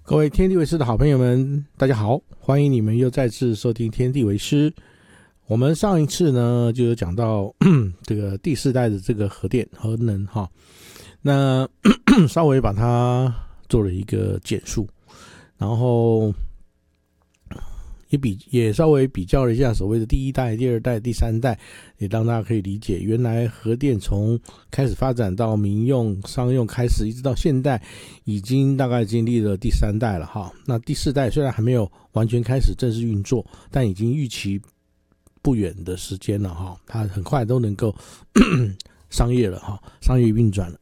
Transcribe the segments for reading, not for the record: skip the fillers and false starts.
各位天地为师的好朋友们，大家好，欢迎你们又再次收听天地为师。我们上一次呢就有讲到这个第四代的这个核能哈，那稍微把它做了一个简述，然后也稍微比较了一下所谓的第一代、第二代、第三代，也让大家可以理解，原来核电从开始发展到民用、商用开始，一直到现代，已经大概经历了第三代了哈。那第四代虽然还没有完全开始正式运作，但已经预期不远的时间了哈，它很快都能够商业了哈，商业运转了。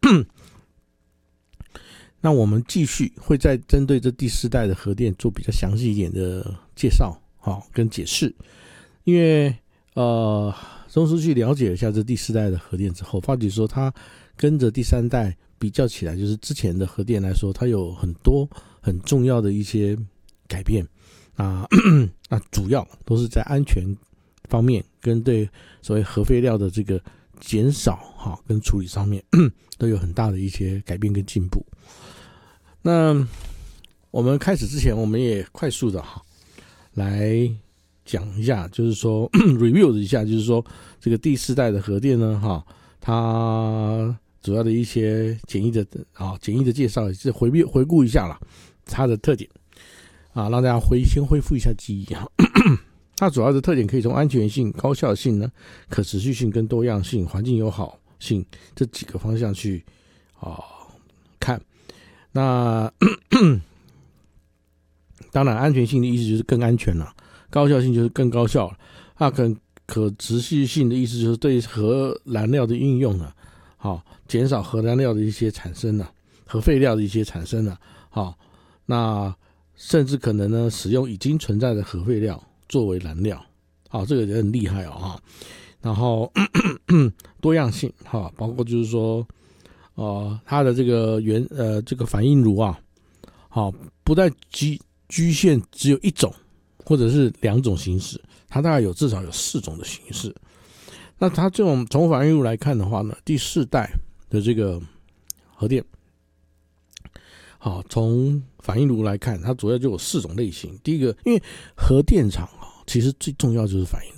那我们继续会再针对这第四代的核电做比较详细一点的介绍跟解释，因为钟书去了解一下这第四代的核电之后，发觉说它跟着第三代比较起来，就是之前的核电来说，它有很多很重要的一些改变那主要都是在安全方面跟对所谓核废料的这个减少跟处理上面都有很大的一些改变跟进步。那我们开始之前，我们也快速的来讲一下，就是说review 一下，就是说这个第四代的核电呢它主要的一些简易的介绍，也是回顾一下啦它的特点让大家先恢复一下记忆它主要的特点可以从安全性、高效性呢、可持续性跟多样性、环境友好性这几个方向去看。那当然安全性的意思就是更安全了，高效性就是更高效了，可持续性的意思就是对核燃料的运用了减少核燃料的一些产生了，核废料的一些产生了那甚至可能呢使用已经存在的核废料作为燃料这个也很厉害然后多样性包括就是说它的这个这个反应炉不再局限只有一种或者是两种形式，它大概至少有4种的形式。那它这种从反应炉来看的话呢，第四代的这个核电从反应炉来看，它主要就有4种类型。第一个，因为核电厂其实最重要就是反应炉，